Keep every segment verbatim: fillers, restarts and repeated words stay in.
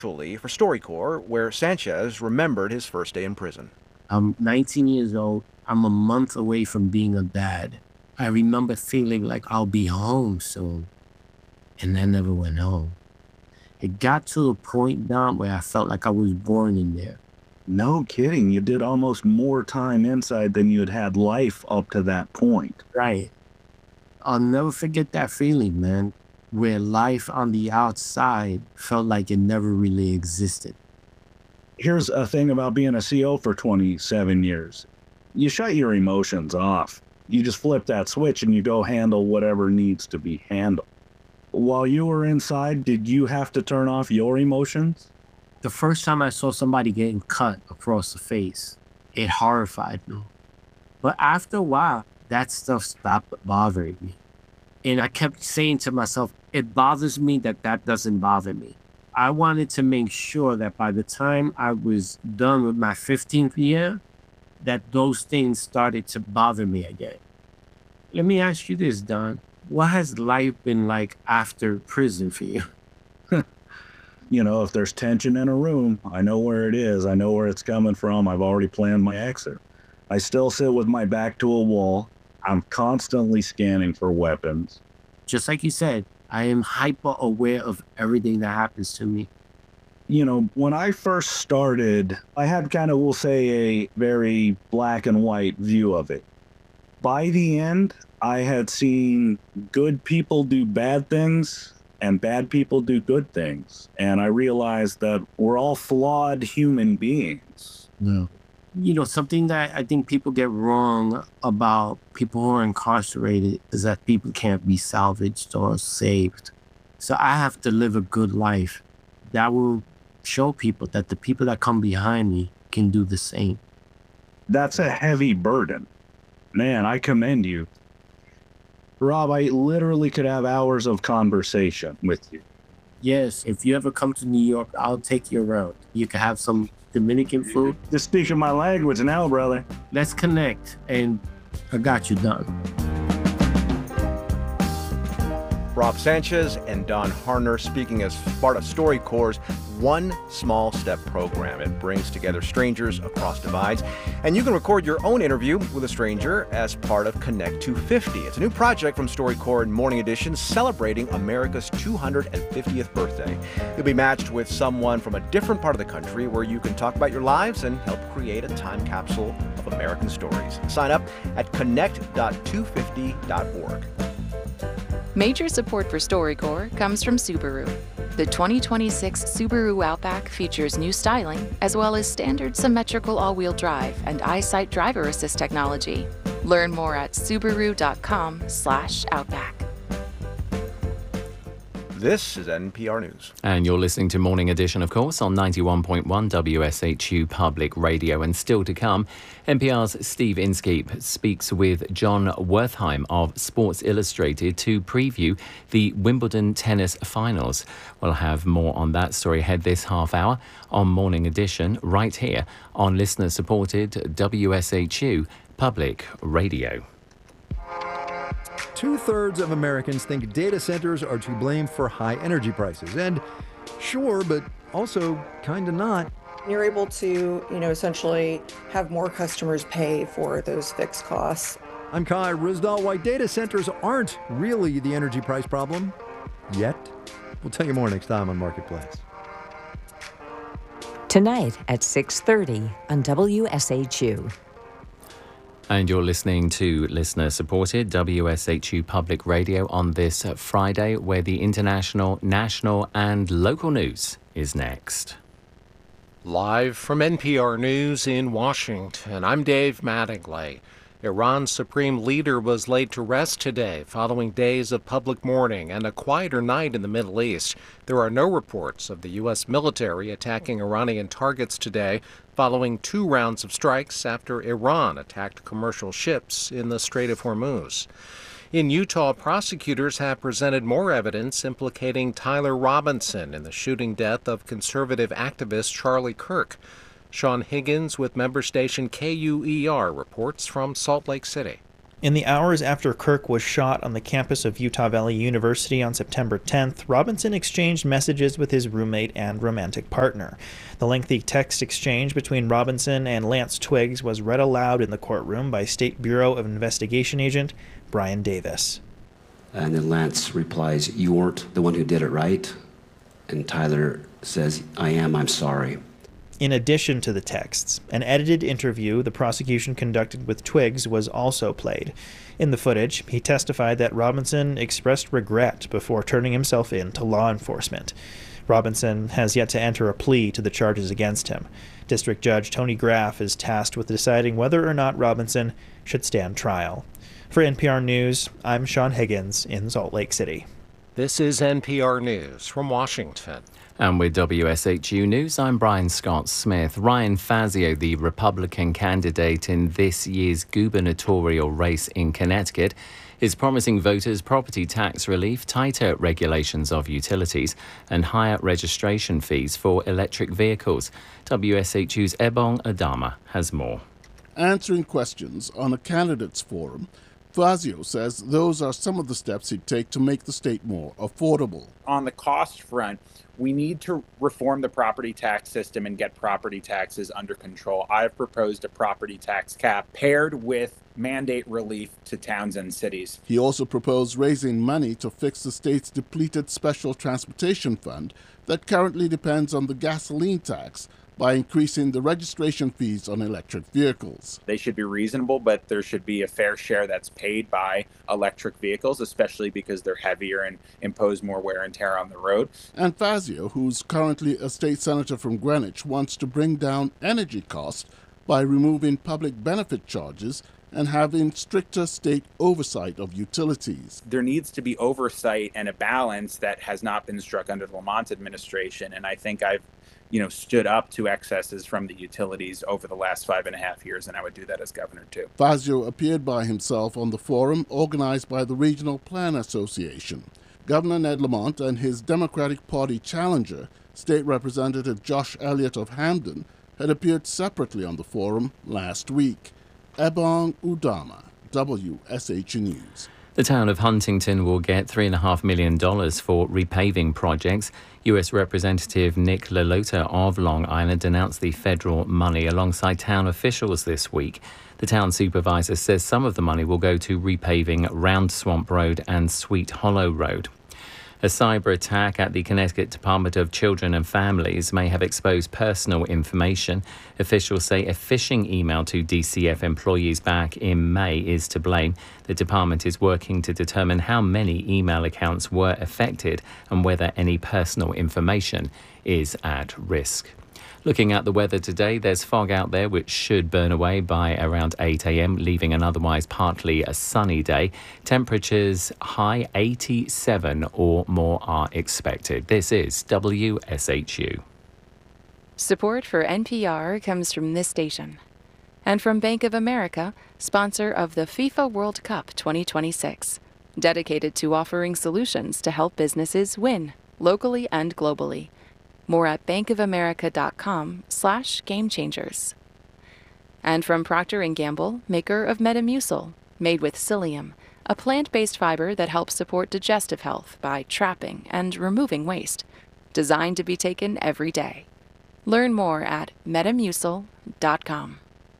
Actually, for StoryCorps, where Sanchez remembered his first day in prison. I'm nineteen years old. I'm a month away from being a dad. I remember feeling like I'll be home soon, and I never went home. It got to a point down where I felt like I was born in there. No kidding. You did almost more time inside than you had had life up to that point. Right. I'll never forget that feeling, man, where life on the outside felt like it never really existed. Here's a thing about being a C O for twenty-seven years. You shut your emotions off. You just flip that switch and you go handle whatever needs to be handled. While you were inside, did you have to turn off your emotions? The first time I saw somebody getting cut across the face, it horrified me. But after a while, that stuff stopped bothering me. And I kept saying to myself, it bothers me that that doesn't bother me. I wanted to make sure that by the time I was done with my fifteenth year, that those things started to bother me again. Let me ask you this, Don. What has life been like after prison for you? You know, if there's tension in a room, I know where it is. I know where it's coming from. I've already planned my exit. I still sit with my back to a wall. I'm constantly scanning for weapons. Just like you said, I am hyper aware of everything that happens to me. You know, when I first started, I had kind of, we'll say, a very black and white view of it. By the end, I had seen good people do bad things and bad people do good things. And I realized that we're all flawed human beings. Yeah. You know, something that I think people get wrong about people who are incarcerated is that people can't be salvaged or saved. So I have to live a good life that will show people that the people that come behind me can do the same. That's a heavy burden. Man, I commend you. Rob, I literally could have hours of conversation with you. Yes, if you ever come to New York, I'll take you around. You can have some Dominican food. Just speaking my language now, brother. Let's connect, and I got you done. Rob Sanchez and Don Harner speaking as part of StoryCorps' One Small Step program. It brings together strangers across divides. And you can record your own interview with a stranger as part of Connect two fifty. It's a new project from StoryCorps and Morning Edition celebrating America's two hundred fiftieth birthday. You'll be matched with someone from a different part of the country where you can talk about your lives and help create a time capsule of American stories. Sign up at connect dot two fifty dot org. Major support for StoryCorps comes from Subaru. The twenty twenty-six Subaru Outback features new styling, as well as standard symmetrical all-wheel drive and EyeSight driver assist technology. Learn more at subaru dot com slash outback. This is N P R News. And you're listening to Morning Edition, of course, on ninety-one point one W S H U Public Radio. And still to come, N P R's Steve Inskeep speaks with John Wertheim of Sports Illustrated to preview the Wimbledon tennis finals. We'll have more on that story ahead this half hour on Morning Edition, right here on listener-supported W S H U Public Radio. Two-thirds of Americans think data centers are to blame for high energy prices. And sure, but also kind of not. You're able to, you know, essentially have more customers pay for those fixed costs. I'm Kai Ryssdal. Why data centers aren't really the energy price problem yet. We'll tell you more next time on Marketplace. Tonight at six thirty on W S H U. And you're listening to listener-supported W S H U Public Radio on this Friday, where the international, national and local news is next. Live from N P R News in Washington, I'm Dave Mattingly. Iran's supreme leader was laid to rest today following days of public mourning and a quieter night in the Middle East. There are no reports of the U S military attacking Iranian targets today following two rounds of strikes after Iran attacked commercial ships in the Strait of Hormuz. In Utah, prosecutors have presented more evidence implicating Tyler Robinson in the shooting death of conservative activist Charlie Kirk. Sean Higgins with member station K U E R reports from Salt Lake City. In the hours after Kirk was shot on the campus of Utah Valley University on September tenth, Robinson exchanged messages with his roommate and romantic partner. The lengthy text exchange between Robinson and Lance Twiggs was read aloud in the courtroom by State Bureau of Investigation agent Brian Davis. And then Lance replies, "You weren't the one who did it, right?" And Tyler says, "I am, I'm sorry." In addition to the texts, an edited interview the prosecution conducted with Twiggs was also played. In the footage, he testified that Robinson expressed regret before turning himself in to law enforcement. Robinson has yet to enter a plea to the charges against him. District Judge Tony Graff is tasked with deciding whether or not Robinson should stand trial. For N P R News, I'm Sean Higgins in Salt Lake City. This is N P R News from Washington. And with W S H U News, I'm Brian Scott Smith. Ryan Fazio, the Republican candidate in this year's gubernatorial race in Connecticut, is promising voters property tax relief, tighter regulations of utilities, and higher registration fees for electric vehicles. W S H U's Ebong Adama has more. Answering questions on a candidates forum, Fazio says those are some of the steps he'd take to make the state more affordable. On the cost front, we need to reform the property tax system and get property taxes under control. I've proposed a property tax cap paired with mandate relief to towns and cities. He also proposed raising money to fix the state's depleted special transportation fund that currently depends on the gasoline tax by increasing the registration fees on electric vehicles. They should be reasonable, but there should be a fair share that's paid by electric vehicles, especially because they're heavier and impose more wear and tear on the road. And Fazio, who's currently a state senator from Greenwich, wants to bring down energy costs by removing public benefit charges and having stricter state oversight of utilities. There needs to be oversight and a balance that has not been struck under the Lamont administration, and I think I've you know, stood up to excesses from the utilities over the last five and a half years, and I would do that as governor too. Fazio appeared by himself on the forum organized by the Regional Plan Association. Governor Ned Lamont and his Democratic Party challenger, State Representative Josh Elliott of Hamden, had appeared separately on the forum last week. Ebong Udama, W S H News. The town of Huntington will get three point five million dollars for repaving projects. U S Representative Nick LaLota of Long Island announced the federal money alongside town officials this week. The town supervisor says some of the money will go to repaving Round Swamp Road and Sweet Hollow Road. A cyber attack at the Connecticut Department of Children and Families may have exposed personal information. Officials say a phishing email to D C F employees back in May is to blame. The department is working to determine how many email accounts were affected and whether any personal information is at risk. Looking at the weather today, there's fog out there which should burn away by around eight a.m., leaving an otherwise partly a sunny day. Temperatures high eighty-seven or more are expected. This is W S H U. Support for N P R comes from this station and from Bank of America, sponsor of the FIFA World Cup twenty twenty-six, dedicated to offering solutions to help businesses win locally and globally. More at bankofamerica.com slash game changers. And from Procter and Gamble, maker of Metamucil, made with psyllium, a plant-based fiber that helps support digestive health by trapping and removing waste, designed to be taken every day. Learn more at metamucil dot com.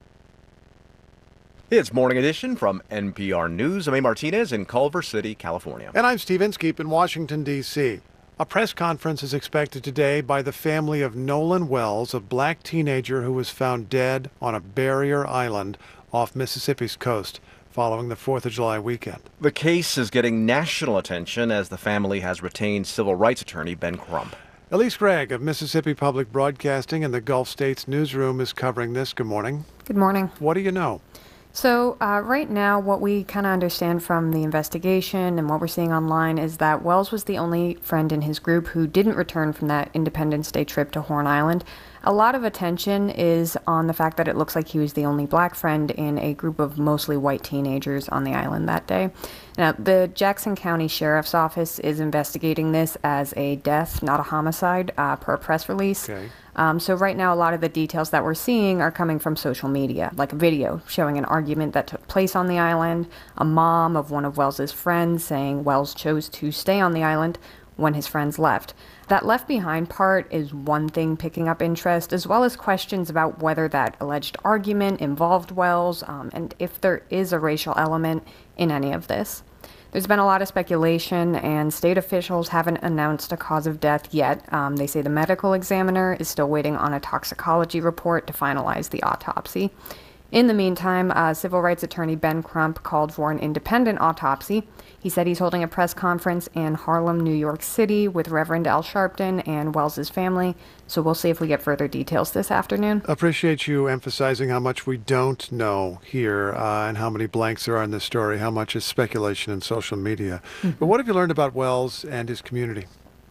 It's Morning Edition from N P R News. I'm A. Martinez in Culver City, California. And I'm Steve Inskeep in Washington, D C A press conference is expected today by the family of Nolan Wells, a black teenager who was found dead on a barrier island off Mississippi's coast following the fourth of July weekend. The case is getting national attention as the family has retained civil rights attorney Ben Crump. Elise Gregg of Mississippi Public Broadcasting and the Gulf States newsroom is covering this. Good morning. Good morning. What do you know? So uh, right now, what we kind of understand from the investigation and what we're seeing online is that Wells was the only friend in his group who didn't return from that Independence Day trip to Horn Island. A lot of attention is on the fact that it looks like he was the only black friend in a group of mostly white teenagers on the island that day. Now, the Jackson County Sheriff's Office is investigating this as a death, not a homicide, uh, per press release. Okay. Um, so right now, a lot of the details that we're seeing are coming from social media, like a video showing an argument that took place on the island, a mom of one of Wells's friends saying Wells chose to stay on the island when his friends left. That left behind part is one thing picking up interest, as well as questions about whether that alleged argument involved Wells, um, and if there is a racial element in any of this. There's been a lot of speculation, and state officials haven't announced a cause of death yet. Um, they say the medical examiner is still waiting on a toxicology report to finalize the autopsy. In the meantime, uh, civil rights attorney Ben Crump called for an independent autopsy. He said he's holding a press conference in Harlem, New York City with Reverend Al Sharpton and Wells's family. So we'll see if we get further details this afternoon. Appreciate you emphasizing how much we don't know here uh, and how many blanks there are in this story, how much is speculation in social media. Mm-hmm. But what have you learned about Wells and his community?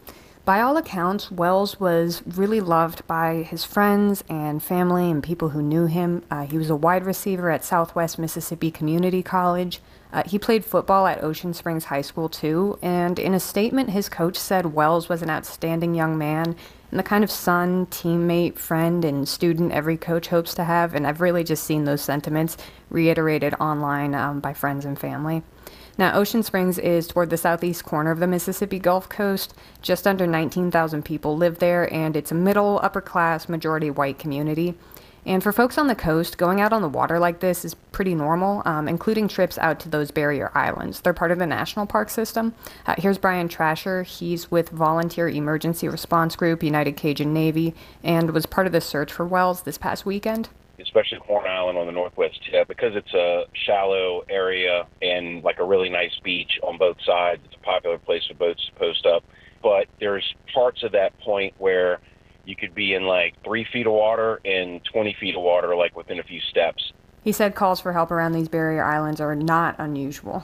By all accounts, Wells was really loved by his friends and family and people who knew him. Uh, he was a wide receiver at Southwest Mississippi Community College. Uh, he played football at Ocean Springs High School, too. And in a statement, his coach said Wells was an outstanding young man and the kind of son, teammate, friend, and student every coach hopes to have. And I've really just seen those sentiments reiterated online um, by friends and family. Now, Ocean Springs is toward the southeast corner of the Mississippi Gulf Coast. Just under nineteen thousand people live there, and it's a middle, upper-class, majority white community. And for folks on the coast, going out on the water like this is pretty normal, um, including trips out to those barrier islands. They're part of the national park system. Uh, here's Brian Trasher. He's with Volunteer Emergency Response Group, United Cajun Navy, and was part of the search for Wells this past weekend. Especially Horn Island on the northwest tip, because it's a shallow area and like a really nice beach on both sides. It's a popular place for boats to post up. But there's parts of that point where you could be in like three feet of water and twenty feet of water, like within a few steps. He said calls for help around these barrier islands are not unusual.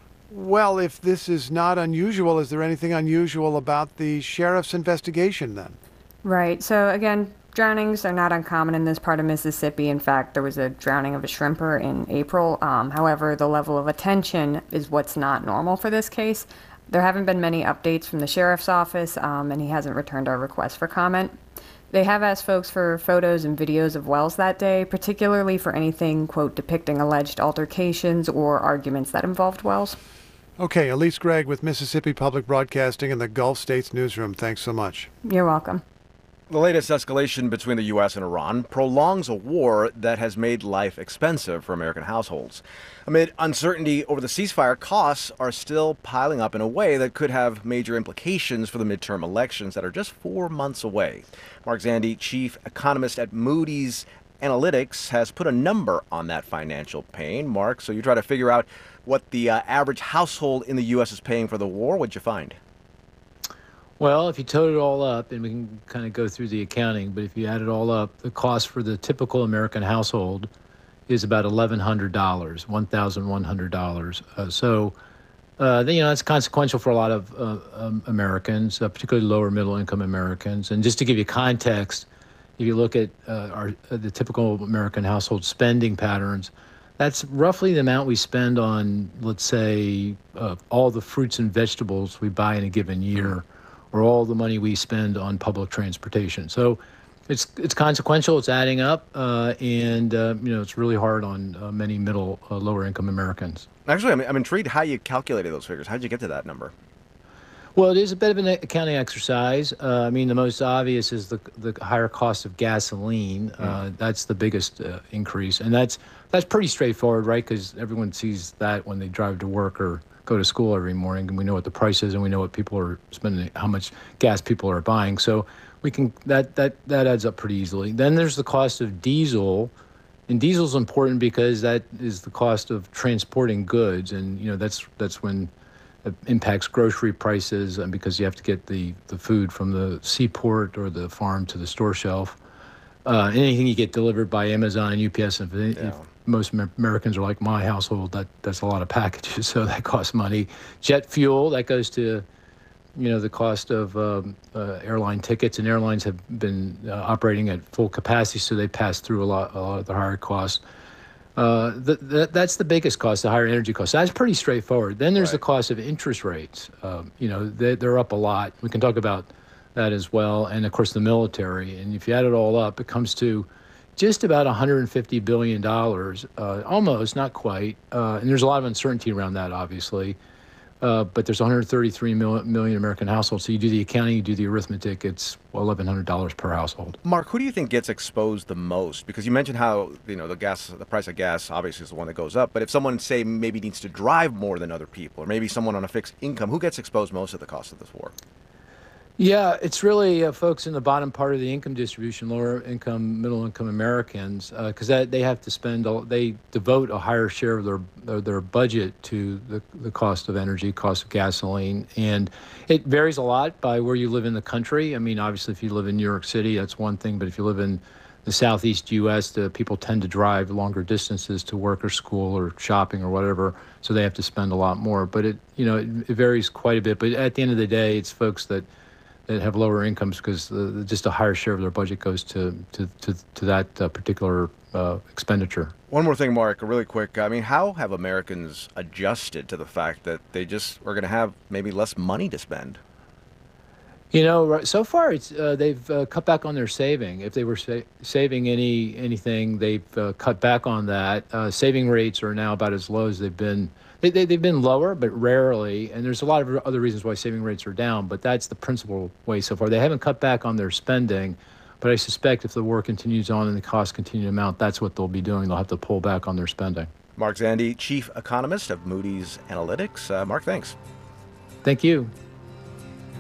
Well, if this is not unusual, is there anything unusual about the sheriff's investigation then? Right. So again, drownings are not uncommon in this part of Mississippi. In fact, there was a drowning of a shrimper in April. Um, however, the level of attention is what's not normal for this case. There haven't been many updates from the sheriff's office, um, and he hasn't returned our request for comment. They have asked folks for photos and videos of Wells that day, particularly for anything, quote, depicting alleged altercations or arguments that involved Wells. Okay, Elise Gregg with Mississippi Public Broadcasting and the Gulf States Newsroom. Thanks so much. You're welcome. The latest escalation between the U S and Iran prolongs a war that has made life expensive for American households. Amid uncertainty over the ceasefire, costs are still piling up in a way that could have major implications for the midterm elections that are just four months away. Mark Zandi, chief economist at Moody's Analytics, has put a number on that financial pain. Mark, so you try to figure out what the uh, average household in the U S is paying for the war. What'd you find? Well, if you total it all up, and we can kind of go through the accounting, but if you add it all up, the cost for the typical American household is about eleven hundred dollars, one thousand one hundred dollars. Uh, so, uh, you know, that's consequential for a lot of uh, um, Americans, uh, particularly lower middle income Americans. And just to give you context, if you look at uh, our uh, the typical American household spending patterns, that's roughly the amount we spend on, let's say, uh, all the fruits and vegetables we buy in a given year, or all the money we spend on public transportation. So it's it's consequential, it's adding up, uh, and uh, you know, it's really hard on uh, many middle, uh, lower income Americans. Actually, I'm, I'm intrigued how you calculated those figures. How did you get to that number? Well, it is a bit of an accounting exercise. Uh, I mean, the most obvious is the the higher cost of gasoline. Uh, mm. That's the biggest uh, increase, and that's that's pretty straightforward, right? Because everyone sees that when they drive to work or go to school every morning, and we know what the price is, and we know what people are spending, how much gas people are buying. So we can that that that adds up pretty easily. Then there's the cost of diesel, and diesel's important because that is the cost of transporting goods, and you know that's that's when it impacts grocery prices, and because you have to get the the food from the seaport or the farm to the store shelf. Uh, anything you get delivered by Amazon and U P S, if, yeah. if most Americans are like my household, that that's a lot of packages, so that costs money. Jet fuel, that goes to you know, the cost of um, uh, airline tickets, and airlines have been uh, operating at full capacity, so they pass through a lot, a lot of the higher costs. Uh, the, the, that's the biggest cost, the higher energy cost. That's pretty straightforward. Then there's right. the cost of interest rates. Um, you know, they, they're up a lot. We can talk about that as well. And of course, the military. And if you add it all up, it comes to just about one hundred fifty billion dollars, uh, almost, not quite. Uh, and there's a lot of uncertainty around that, obviously. Uh, but there's one hundred thirty-three mil- million American households. So you do the accounting, you do the arithmetic, it's eleven hundred dollars per household. Mark, who do you think gets exposed the most? Because you mentioned how, you know, the gas, the price of gas obviously is the one that goes up. But if someone, say, maybe needs to drive more than other people, or maybe someone on a fixed income, who gets exposed most of the cost of this war? Yeah, it's really uh, folks in the bottom part of the income distribution, lower income, middle income Americans, because uh, they have to spend, a, they devote a higher share of their their, their budget to the, the cost of energy, cost of gasoline. And it varies a lot by where you live in the country. I mean, obviously, if you live in New York City, that's one thing. But if you live in the Southeast U S, the people tend to drive longer distances to work or school or shopping or whatever, so they have to spend a lot more. But it, you know, it, it varies quite a bit. But at the end of the day, it's folks that that have lower incomes because the, just a higher share of their budget goes to to to, to that uh, particular uh, expenditure. One more thing, Mark, really quick. I mean, how have Americans adjusted to the fact that they just are going to have maybe less money to spend? You know, so far it's uh, they've uh, cut back on their saving. If they were sa- saving any anything, they've uh, cut back on that. Uh, saving rates are now about as low as they've been. They, they, they've been lower, but rarely. And there's a lot of other reasons why saving rates are down, but that's the principal way so far. They haven't cut back on their spending, but I suspect if the war continues on and the costs continue to mount, that's what they'll be doing. They'll have to pull back on their spending. Mark Zandi, Chief Economist of Moody's Analytics. Uh, Mark, thanks. Thank you.